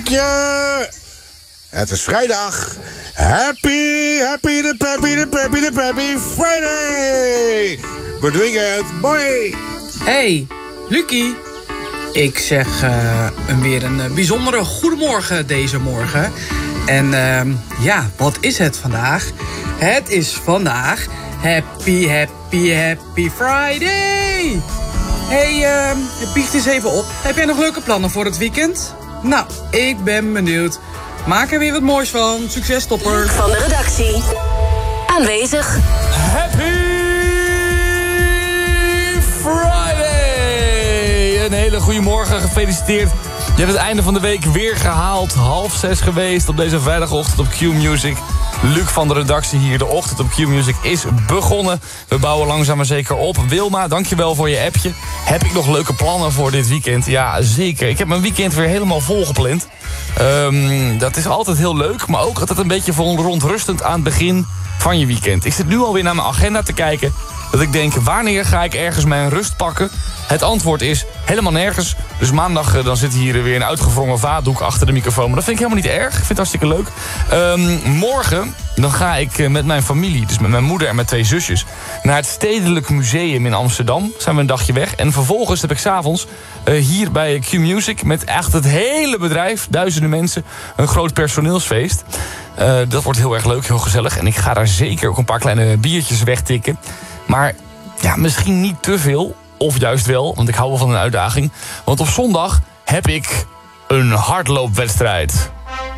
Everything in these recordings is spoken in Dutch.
Luukje! Het is vrijdag. Happy Friday! Good weekend, boy! Hey, Lucie. Ik zeg weer een bijzondere goedemorgen deze morgen. En wat is het vandaag? Het is vandaag Happy Friday! Hey, biecht eens even op. Heb jij nog leuke plannen voor het weekend? Nou, ik ben benieuwd. Maak er weer wat moois van. Succes, topper. Van de redactie. Aanwezig. Happy Friday! Een hele goede morgen, gefeliciteerd. Je hebt het einde van de week weer gehaald. 5:30 geweest op deze vrijdagochtend op Q-Music. Luc van de redactie hier. De ochtend op Q-Music is begonnen. We bouwen langzaam maar zeker op. Wilma, dankjewel voor je appje. Heb ik nog leuke plannen voor dit weekend? Ja, zeker. Ik heb mijn weekend weer helemaal volgepland. Dat is altijd heel leuk, maar ook altijd een beetje verontrustend aan het begin van je weekend. Ik zit nu alweer naar mijn agenda te kijken. Dat ik denk, wanneer ga ik ergens mijn rust pakken? Het antwoord is helemaal nergens. Dus maandag dan zit hier weer een uitgewrongen vaatdoek achter de microfoon. Maar dat vind ik helemaal niet erg. Ik vind het hartstikke leuk. Morgen dan ga ik met mijn familie, dus met mijn moeder en mijn 2 zusjes, naar het Stedelijk Museum in Amsterdam. Zijn we een dagje weg. En vervolgens heb ik 's avonds hier bij Q-Music met echt het hele bedrijf, duizenden mensen, een groot personeelsfeest. Dat wordt heel erg leuk, heel gezellig. En ik ga daar zeker ook een paar kleine biertjes wegtikken. Maar ja, misschien niet te veel. Of juist wel, want ik hou wel van een uitdaging. Want op zondag heb ik een hardloopwedstrijd.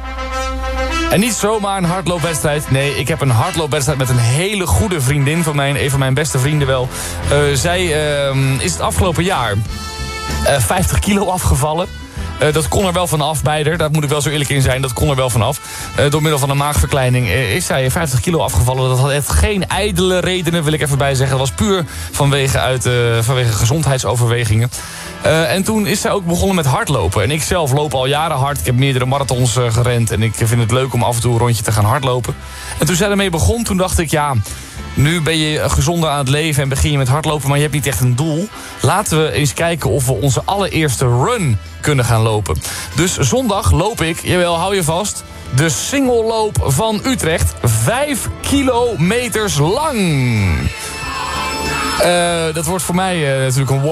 En niet zomaar een hardloopwedstrijd. Nee, ik heb een hardloopwedstrijd met een hele goede vriendin van mij. Een van mijn beste vrienden wel. Zij is het afgelopen jaar 50 kilo afgevallen. Dat kon er wel vanaf bij haar. Daar moet ik wel zo eerlijk in zijn. Dat kon er wel vanaf. Door middel van een maagverkleining is zij 50 kilo afgevallen. Dat had echt geen ijdele redenen, wil ik even bij zeggen. Dat was puur vanwege gezondheidsoverwegingen. En toen is zij ook begonnen met hardlopen. En ik zelf loop al jaren hard. Ik heb meerdere marathons gerend. En ik vind het leuk om af en toe een rondje te gaan hardlopen. En toen zij ermee begon, toen dacht ik, ja, nu ben je gezonder aan het leven en begin je met hardlopen, maar je hebt niet echt een doel. Laten we eens kijken of we onze allereerste run kunnen gaan lopen. Dus zondag loop ik, jawel, hou je vast, de singelloop van Utrecht. 5 kilometers lang. Dat wordt voor mij natuurlijk een